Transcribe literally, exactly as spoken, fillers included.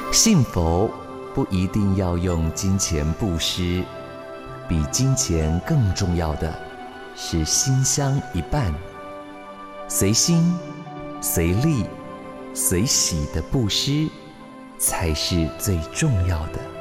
信佛不一定要用金钱布施，比金钱更重要的是心相一半，随心、随力、随喜的布施，才是最重要的。